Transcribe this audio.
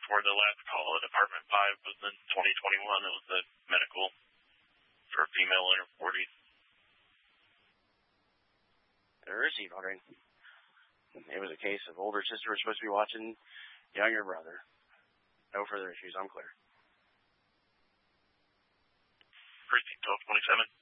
before the last call. Department 5 was in 2021. It was the medical for a female in her 40s. There is he wondering. It was a case of older sister was supposed to be watching younger brother. No further issues. I'm clear. Precinct 1227.